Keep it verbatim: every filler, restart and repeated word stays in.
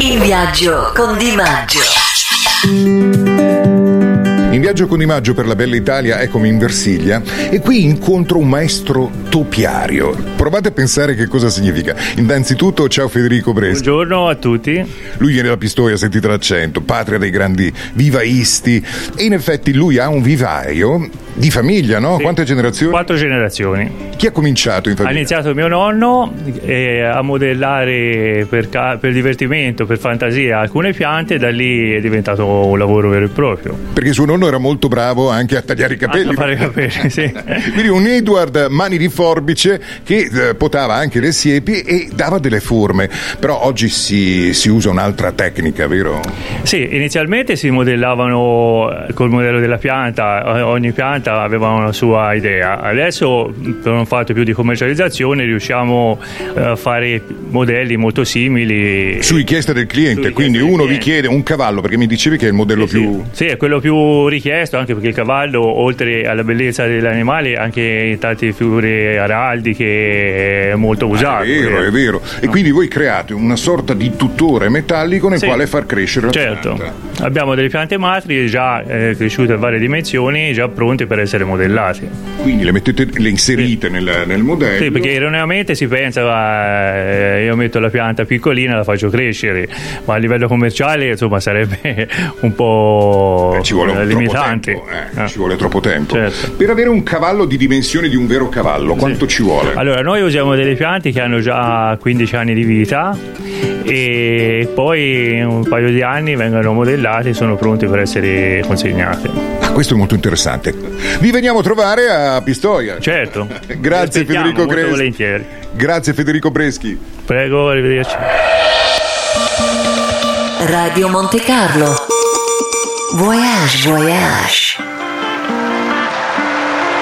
In viaggio con Di Maggio. In viaggio con Di Maggio per la bella Italia, eccomi in Versilia e qui incontro un maestro topiario. Provate a pensare che cosa significa. Innanzitutto, ciao Federico Breschi. Buongiorno a tutti. Lui viene da Pistoia, sentite l'accento, patria dei grandi vivaisti, e in effetti lui ha un vivaio di famiglia, no? Sì. Quante generazioni? Quattro generazioni. Chi ha cominciato in famiglia? Ha iniziato mio nonno eh, a modellare per, ca- per divertimento, per fantasia alcune piante, e da lì è diventato un lavoro vero e proprio. Perché suo nonno era molto bravo anche a tagliare i capelli. A fare i capelli, sì. Quindi un Edward mani di forbice che eh, potava anche le siepi e dava delle forme. Però oggi si, si usa un'altra tecnica, vero? Sì, inizialmente si modellavano col modello della pianta, ogni pianta aveva una sua idea. Adesso, per un fatto più di commercializzazione, riusciamo a fare modelli molto simili su richiesta del cliente. Su Quindi richiesta uno del vi chiede un cavallo, perché mi dicevi che è il modello sì, più sì, è quello più richiesto, anche perché il cavallo, oltre alla bellezza dell'animale, anche in tante figure araldiche è molto usato. Ah, è vero, è vero. E quindi voi create una sorta di tutore metallico nel sì. quale far crescere la certo. pianta. Abbiamo delle piante matri già eh, cresciute a varie dimensioni, già pronte per essere modellate. Quindi le mettete, le inserite sì. nel, nel modello. Sì, perché erroneamente si pensa eh, io metto la pianta piccolina, la faccio crescere, ma a livello commerciale insomma sarebbe un po' eh, ci vuole un limitante. Troppo tempo, eh, ah. ci vuole troppo tempo. Certo. Per avere un cavallo di dimensioni di un vero cavallo, quanto sì. ci vuole? Allora, noi usiamo delle piante che hanno già quindici anni di vita e poi in un paio di anni vengono modellate e sono pronte per essere consegnate. Ah, questo è molto interessante. Vi veniamo a trovare a Pistoia. Certo. Grazie Federico Breschi. Volentieri. Grazie Federico Breschi. Prego, arrivederci. Radio Monte Carlo. Voyage, voyage.